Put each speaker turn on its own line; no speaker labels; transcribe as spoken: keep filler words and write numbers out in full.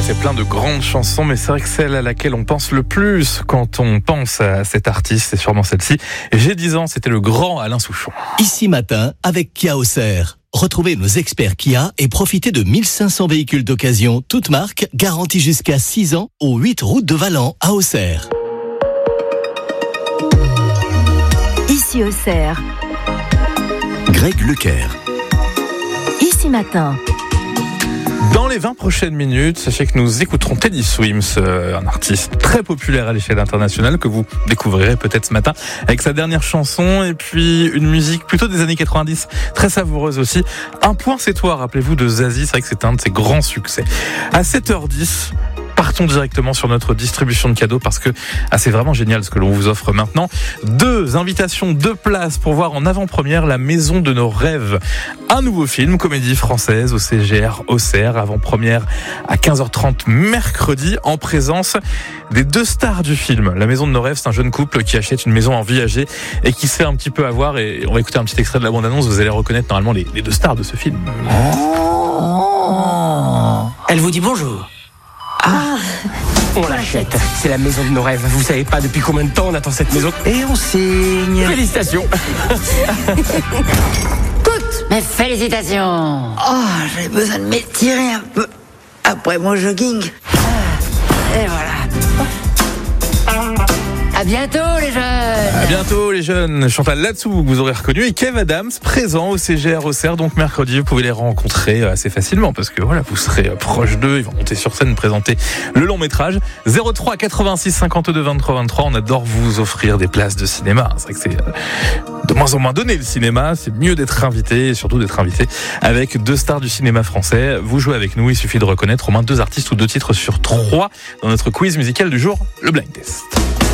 fait plein de grandes chansons, mais c'est vrai que celle à laquelle on pense le plus quand on pense à cet artiste, c'est sûrement celle-ci. J'ai dix ans, c'était le grand Alain Souchon.
Ici Matin, avec Kia Auxerre. Retrouvez nos experts Kia et profitez de mille cinq cents véhicules d'occasion, toutes marques, garantis jusqu'à six ans, aux huit routes de Valent à Auxerre.
Ici Auxerre.
Greg Leclerc.
Ici Matin.
Dans les vingt prochaines minutes, sachez que nous écouterons Teddy Swims, euh, un artiste très populaire à l'échelle internationale que vous découvrirez peut-être ce matin avec sa dernière chanson et puis une musique plutôt des années quatre-vingt-dix, très savoureuse aussi. Un point c'est toi, rappelez-vous de Zazie, c'est vrai que c'est un de ses grands succès. À sept heures dix, partons directement sur notre distribution de cadeaux parce que ah, c'est vraiment génial ce que l'on vous offre maintenant. Deux invitations, deux places pour voir en avant-première La Maison de nos rêves. Un nouveau film, comédie française au C G R Auxerre, avant-première à quinze heures trente mercredi en présence des deux stars du film. La Maison de nos rêves, c'est un jeune couple qui achète une maison en viager et qui se fait un petit peu avoir, et on va écouter un petit extrait de la bande-annonce, vous allez reconnaître normalement les, les deux stars de ce film.
Oh. Elle vous dit bonjour. Ah, on l'achète. C'est la maison de nos rêves. Vous savez pas depuis combien de temps on attend cette maison. Et on signe. Félicitations.
Toutes mes félicitations. Oh, j'ai besoin de m'étirer un peu après mon jogging. Et voilà. À bientôt les jeunes.
À bientôt les jeunes. Chantal Latsou, que vous aurez reconnu, et Kev Adams, présent au C G R Auxerre. Donc mercredi, vous pouvez les rencontrer assez facilement parce que voilà, vous serez proche d'eux. Ils vont monter sur scène, présenter le long métrage. zéro trois quatre-vingt-six cinquante-deux vingt-trois vingt-trois. On adore vous offrir des places de cinéma. C'est vrai que c'est de moins en moins donné le cinéma. C'est mieux d'être invité et surtout d'être invité avec deux stars du cinéma français. Vous jouez avec nous. Il suffit de reconnaître au moins deux artistes ou deux titres sur trois dans notre quiz musical du jour, le Blind Test.